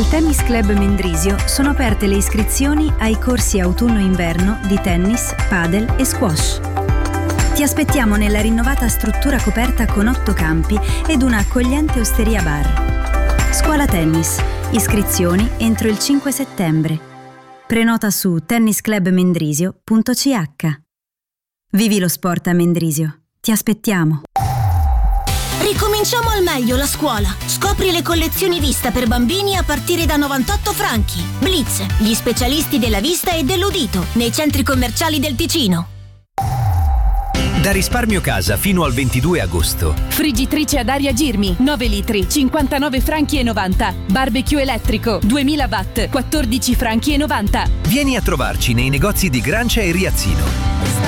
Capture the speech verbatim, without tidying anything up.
Tennis Club Mendrisio sono aperte le iscrizioni ai corsi autunno-inverno di tennis, padel e squash. Ti aspettiamo nella rinnovata struttura coperta con otto campi ed una accogliente osteria bar. Scuola Tennis. Iscrizioni entro il cinque settembre. Prenota su tennis club mendrisio punto c h. Vivi lo sport a Mendrisio. Ti aspettiamo. Ricominciamo al meglio la scuola. Scopri le collezioni vista per bambini a partire da novantotto franchi. Blitz, gli specialisti della vista e dell'udito, nei centri commerciali del Ticino. Da Risparmio Casa fino al ventidue agosto. Friggitrice ad aria Girmi, nove litri, cinquantanove franchi e novanta. Barbecue elettrico, duemila watt, quattordici franchi e novanta. Vieni a trovarci nei negozi di Grancia e Riazzino.